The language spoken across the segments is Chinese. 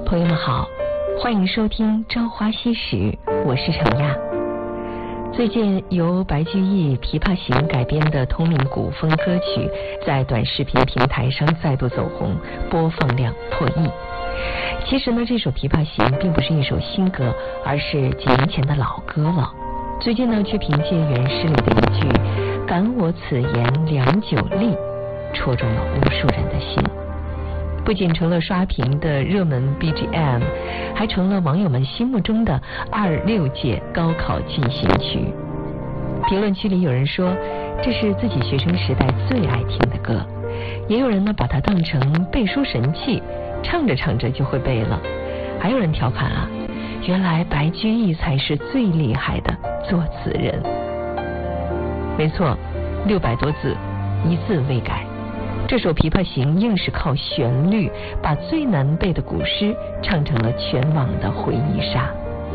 朋友们好，欢迎收听《朝花夕拾》，我是程亚。最近由白居易《琵琶行》改编的同名古风歌曲在短视频平台上再度走红，播放量破亿。其实呢，这首《琵琶行》并不是一首新歌，而是几年前的老歌了。最近呢，却凭借原诗里的一句“感我此言良久立”，戳中了无数人的心。不仅成了刷屏的热门 BGM， 还成了网友们心目中的26届高考进行曲。评论区里有人说这是自己学生时代最爱听的歌，也有人呢把它当成背书神器，唱着唱着就会背了。还有人调侃啊，原来白居易才是最厉害的作词人。没错，600多字，一字未改。这首《琵琶行》硬是靠旋律把最难背的古诗唱成了全网的回忆杀。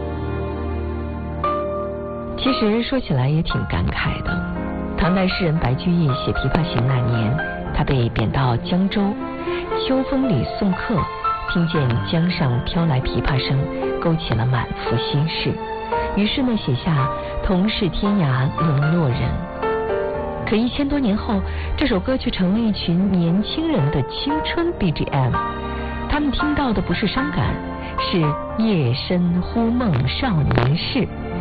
其实说起来也挺感慨的，唐代诗人白居易写《琵琶行》那年，他被贬到江州，秋风里送客，听见江上飘来琵琶声，勾起了满腹心事，于是呢写下同是天涯沦落人。可1000多年后，这首歌却成了一群年轻人的青春 BGM。 他们听到的不是伤感，是夜深忽梦少年事，